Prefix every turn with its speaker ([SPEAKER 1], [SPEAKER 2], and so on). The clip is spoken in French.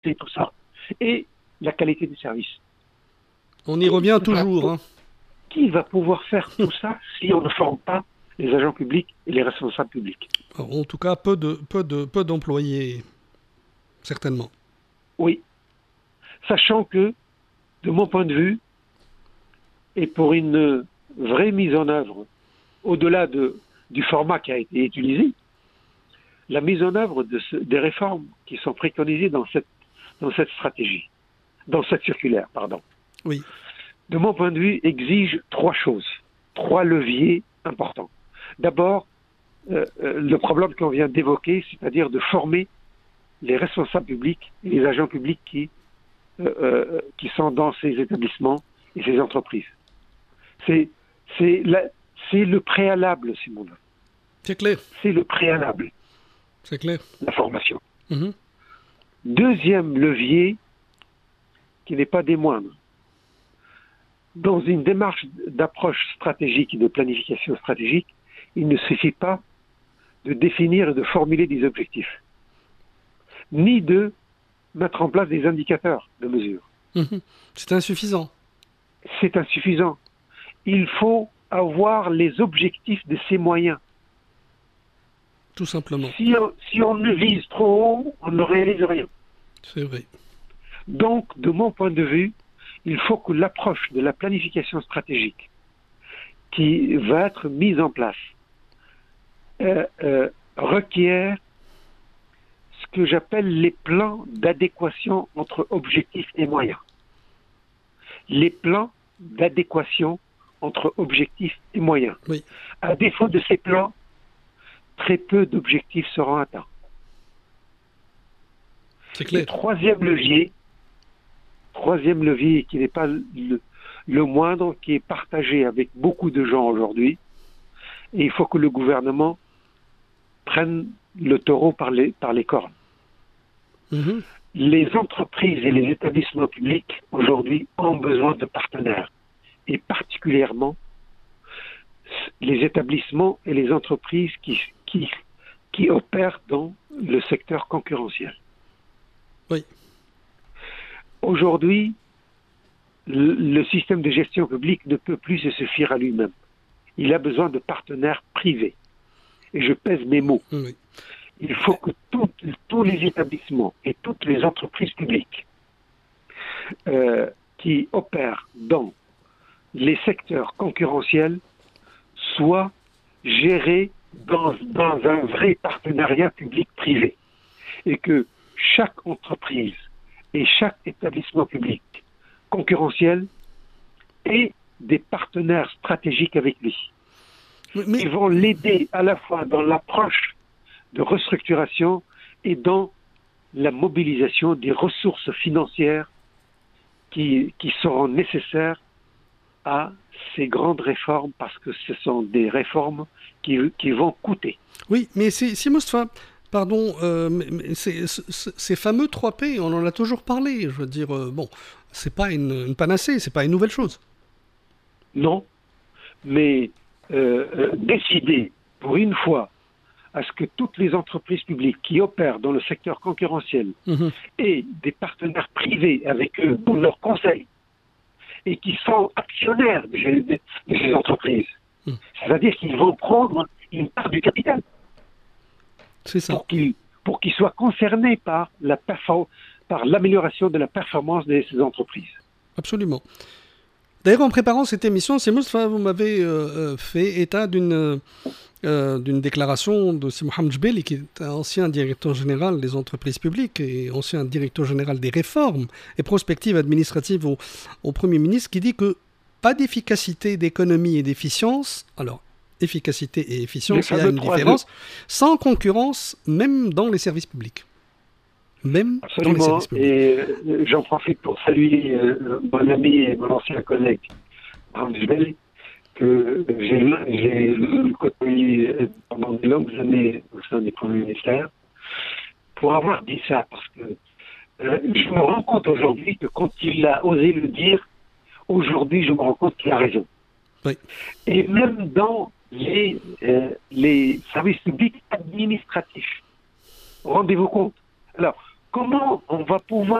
[SPEAKER 1] et tout ça. Et la qualité du service.
[SPEAKER 2] On y revient toujours. Hein.
[SPEAKER 1] Qui va pouvoir faire tout ça si on ne forme pas les agents publics et les responsables publics?
[SPEAKER 2] Alors, en tout cas, peu d'employés, certainement.
[SPEAKER 1] Oui. Sachant que, de mon point de vue, et pour une vraie mise en œuvre, au-delà du format qui a été utilisé, la mise en œuvre des réformes qui sont préconisées dans cette stratégie, dans cette circulaire, pardon.
[SPEAKER 2] Oui.
[SPEAKER 1] De mon point de vue, exige trois choses, trois leviers importants. D'abord, le problème qu'on vient d'évoquer, c'est-à-dire de former les responsables publics et les agents publics qui sont dans ces établissements et ces entreprises. C'est le préalable, Simon.
[SPEAKER 2] C'est clair.
[SPEAKER 1] C'est le préalable.
[SPEAKER 2] C'est clair.
[SPEAKER 1] La formation.
[SPEAKER 2] Mm-hmm.
[SPEAKER 1] Deuxième levier, qui n'est pas des moindres. Dans une démarche d'approche stratégique et de planification stratégique, il ne suffit pas de définir et de formuler des objectifs, ni de mettre en place des indicateurs de mesure.
[SPEAKER 2] Mm-hmm. C'est insuffisant.
[SPEAKER 1] C'est insuffisant. Il faut avoir les objectifs de ces moyens.
[SPEAKER 2] Tout simplement.
[SPEAKER 1] Si on ne vise trop haut, on ne réalise rien.
[SPEAKER 2] C'est vrai.
[SPEAKER 1] Donc, de mon point de vue, il faut que l'approche de la planification stratégique qui va être mise en place requiert ce que j'appelle les plans d'adéquation entre objectifs et moyens. Les plans d'adéquation entre objectifs et moyens.
[SPEAKER 2] Oui.
[SPEAKER 1] À défaut de ces plans, très peu d'objectifs seront atteints.
[SPEAKER 2] C'est clair.
[SPEAKER 1] Le troisième levier qui n'est pas le moindre, qui est partagé avec beaucoup de gens aujourd'hui, et il faut que le gouvernement prenne le taureau par les cornes.
[SPEAKER 2] Mm-hmm.
[SPEAKER 1] Les entreprises et les établissements publics aujourd'hui ont besoin de partenaires, et particulièrement les établissements et les entreprises qui opèrent dans le secteur concurrentiel.
[SPEAKER 2] Oui.
[SPEAKER 1] Aujourd'hui, le système de gestion publique ne peut plus se suffire à lui-même. Il a besoin de partenaires privés. Et je pèse mes mots.
[SPEAKER 2] Oui.
[SPEAKER 1] Il faut que tous les établissements et toutes les entreprises publiques qui opèrent dans les secteurs concurrentiels soient gérés dans un vrai partenariat public-privé. Et que chaque entreprise et chaque établissement public concurrentiel ait des partenaires stratégiques avec lui. Ils vont l'aider à la fois dans l'approche de restructuration et dans la mobilisation des ressources financières qui seront nécessaires à ces grandes réformes, parce que ce sont des réformes qui vont coûter.
[SPEAKER 2] Oui, mais si Moustapha, pardon, ces fameux 3P, on en a toujours parlé. Je veux dire, bon, c'est pas une panacée, c'est pas une nouvelle chose.
[SPEAKER 1] Non, mais décider pour une fois à ce que toutes les entreprises publiques qui opèrent dans le secteur concurrentiel aient des partenaires privés avec eux pour leurs conseils et qui sont actionnaires de ces entreprises. C'est-à-dire qu'ils vont prendre une part du capital.
[SPEAKER 2] C'est ça.
[SPEAKER 1] Pour qu'ils soient concernés par l'amélioration de la performance de ces entreprises.
[SPEAKER 2] Absolument. D'ailleurs, en préparant cette émission, vous m'avez fait état d'une déclaration de Si Mohamed Jbeli, qui est ancien directeur général des entreprises publiques et ancien directeur général des réformes et prospectives administratives au Premier ministre, qui dit que pas d'efficacité, d'économie et d'efficience. Alors, efficacité et efficience, il y a une différence. Sans concurrence, même dans les services publics.
[SPEAKER 1] Absolument. Et j'en profite pour saluer mon ami et mon ancien collègue, Mohamed Jbeli, que j'ai côtoyé pendant de longues années au sein des premiers ministères, pour avoir dit ça, parce que je me rends compte aujourd'hui que quand il a osé le dire, aujourd'hui je me rends compte qu'il a raison.
[SPEAKER 2] Oui.
[SPEAKER 1] Et même dans les services publics administratifs, rendez-vous compte. Alors, comment on va pouvoir